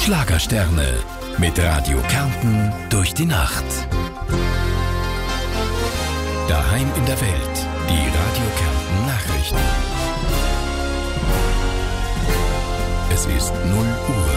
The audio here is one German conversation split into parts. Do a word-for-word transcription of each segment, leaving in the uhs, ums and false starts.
Schlagersterne mit Radio Kärnten durch die Nacht. Daheim in der Welt, die Radio Kärnten Nachrichten. Es ist null Uhr.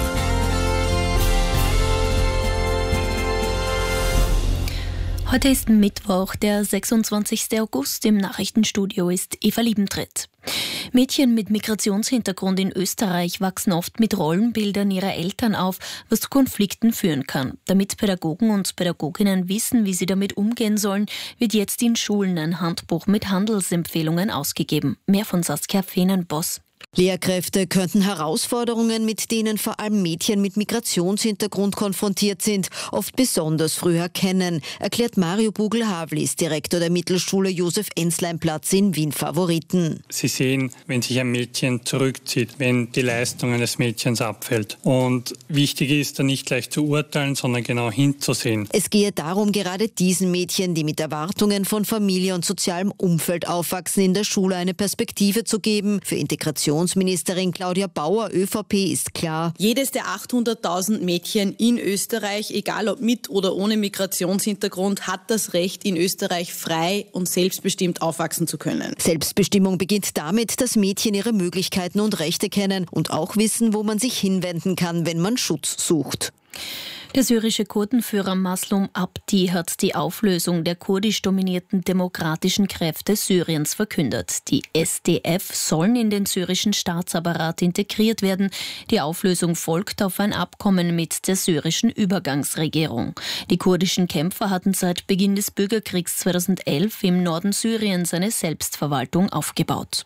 Heute ist Mittwoch, der sechsundzwanzigsten August. Im Nachrichtenstudio ist Eva Liebentritt. Mädchen mit Migrationshintergrund in Österreich wachsen oft mit Rollenbildern ihrer Eltern auf, was zu Konflikten führen kann. Damit Pädagogen und Pädagoginnen wissen, wie sie damit umgehen sollen, wird jetzt in Schulen ein Handbuch mit Handelsempfehlungen ausgegeben. Mehr von Saskia Feenenboss. Lehrkräfte könnten Herausforderungen, mit denen vor allem Mädchen mit Migrationshintergrund konfrontiert sind, oft besonders früh erkennen, erklärt Mario Bugel-Havlis, Direktor der Mittelschule Josef-Enslein-Platz in Wien-Favoriten. Sie sehen, wenn sich ein Mädchen zurückzieht, wenn die Leistung eines Mädchens abfällt. Und wichtig ist, da nicht gleich zu urteilen, sondern genau hinzusehen. Es gehe darum, gerade diesen Mädchen, die mit Erwartungen von Familie und sozialem Umfeld aufwachsen, in der Schule eine Perspektive zu geben. Für Integration Ministerin Claudia Bauer, ÖVP, ist klar: Jedes der achthunderttausend Mädchen in Österreich, egal ob mit oder ohne Migrationshintergrund, hat das Recht, in Österreich frei und selbstbestimmt aufwachsen zu können. Selbstbestimmung beginnt damit, dass Mädchen ihre Möglichkeiten und Rechte kennen und auch wissen, wo man sich hinwenden kann, wenn man Schutz sucht. Der syrische Kurdenführer Maslum Abdi hat die Auflösung der kurdisch dominierten demokratischen Kräfte Syriens verkündet. Die S D F sollen in den syrischen Staatsapparat integriert werden. Die Auflösung folgt auf ein Abkommen mit der syrischen Übergangsregierung. Die kurdischen Kämpfer hatten seit Beginn des Bürgerkriegs zweitausendelf im Norden Syriens eine Selbstverwaltung aufgebaut.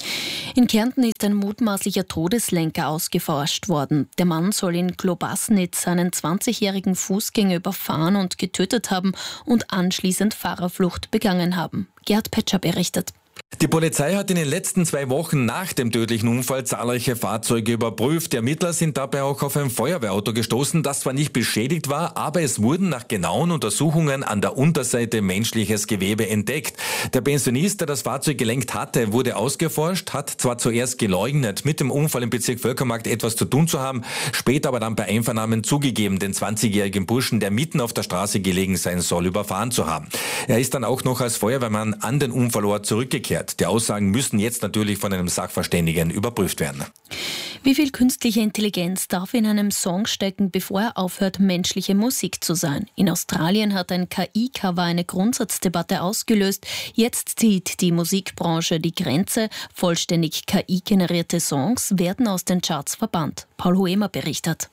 In Kärnten ist ein mutmaßlicher Todeslenker ausgeforscht worden. Der Mann soll in Globasnitz einen zwanzigjährigen Fußgänger überfahren und getötet haben und anschließend Fahrerflucht begangen haben. Gerd Petscher berichtet. Die Polizei hat in den letzten zwei Wochen nach dem tödlichen Unfall zahlreiche Fahrzeuge überprüft. Die Ermittler sind dabei auch auf ein Feuerwehrauto gestoßen, das zwar nicht beschädigt war, aber es wurden nach genauen Untersuchungen an der Unterseite menschliches Gewebe entdeckt. Der Pensionist, der das Fahrzeug gelenkt hatte, wurde ausgeforscht, hat zwar zuerst geleugnet, mit dem Unfall im Bezirk Völkermarkt etwas zu tun zu haben, später aber dann bei Einvernahmen zugegeben, den zwanzigjährigen Burschen, der mitten auf der Straße gelegen sein soll, überfahren zu haben. Er ist dann auch noch als Feuerwehrmann an den Unfallort zurückgekehrt. Die Aussagen müssen jetzt natürlich von einem Sachverständigen überprüft werden. Wie viel künstliche Intelligenz darf in einem Song stecken, bevor er aufhört, menschliche Musik zu sein? In Australien hat ein K I-Cover eine Grundsatzdebatte ausgelöst. Jetzt zieht die Musikbranche die Grenze. Vollständig K I-generierte Songs werden aus den Charts verbannt. Paul Hoemer berichtet.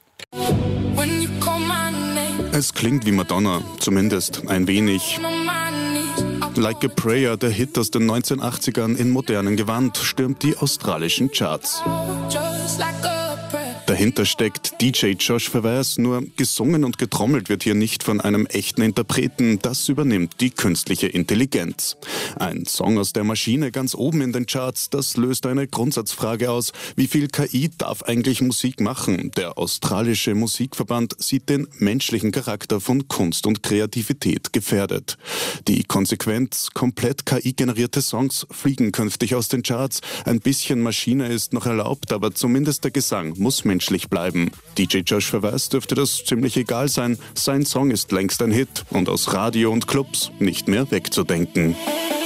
Es klingt wie Madonna, zumindest ein wenig. Like a Prayer, der Hit aus den neunzehnhundertachtzigern in modernen Gewand, stürmt die australischen Charts. Dahinter steckt D J Josh Verwees, nur gesungen und getrommelt wird hier nicht von einem echten Interpreten, das übernimmt die künstliche Intelligenz. Ein Song aus der Maschine ganz oben in den Charts, das löst eine Grundsatzfrage aus: Wie viel K I darf eigentlich Musik machen? Der australische Musikverband sieht den menschlichen Charakter von Kunst und Kreativität gefährdet. Die Konsequenz: komplett K I-generierte Songs fliegen künftig aus den Charts. Ein bisschen Maschine ist noch erlaubt, aber zumindest der Gesang muss menschlich bleiben. D J Josh Verwees dürfte das ziemlich egal sein. Sein Song ist längst ein Hit und aus Radio und Clubs nicht mehr wegzudenken.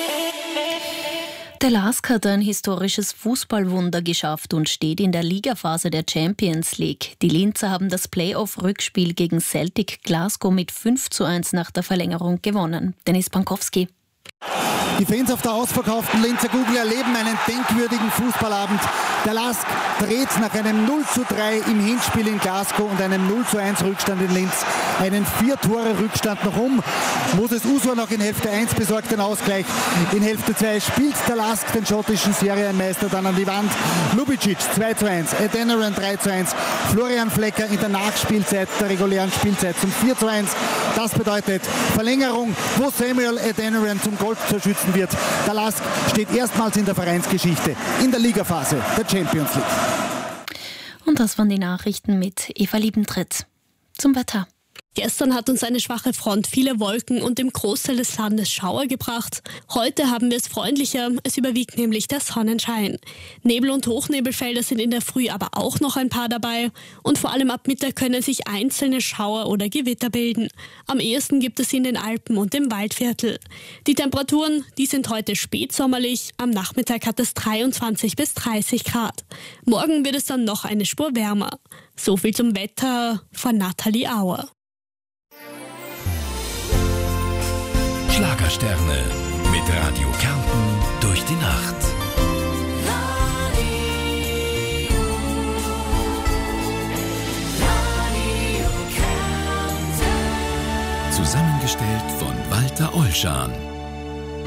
Der LASK hat ein historisches Fußballwunder geschafft und steht in der Ligaphase der Champions League. Die Linzer haben das Playoff-Rückspiel gegen Celtic Glasgow mit fünf zu eins nach der Verlängerung gewonnen. Dennis Pankowski. Die Fans auf der ausverkauften Linzer Kugel erleben einen denkwürdigen Fußballabend. Der LASK dreht nach einem null zu drei im Hinspiel in Glasgow und einem null zu eins Rückstand in Linz einen Vier-Tore-Rückstand noch um. Moses Usor noch in Hälfte eins besorgt den Ausgleich. In Hälfte zwei spielt der LASK den schottischen Serienmeister dann an die Wand. Lubicic zwei zu eins, Adeniran drei zu eins, Florian Flecker in der Nachspielzeit der regulären Spielzeit zum vier zu eins. Das bedeutet Verlängerung, wo Samuel Adeniran zum Goldtorschützen wird. Der LASK steht erstmals in der Vereinsgeschichte in der Ligaphase der Champions League. Und das waren die Nachrichten mit Eva Liebentritt. Zum Wetter. Gestern hat uns eine schwache Front viele Wolken und im Großteil des Landes Schauer gebracht. Heute haben wir es freundlicher, es überwiegt nämlich der Sonnenschein. Nebel- und Hochnebelfelder sind in der Früh aber auch noch ein paar dabei und vor allem ab Mittag können sich einzelne Schauer oder Gewitter bilden. Am ehesten gibt es sie in den Alpen und im Waldviertel. Die Temperaturen, die sind heute spätsommerlich, am Nachmittag hat es dreiundzwanzig bis dreißig Grad. Morgen wird es dann noch eine Spur wärmer. So viel zum Wetter von Nathalie Auer. Schlagersterne mit Radio Kärnten durch die Nacht. Radio, Radio Kärnten. Zusammengestellt von Walter Olschan.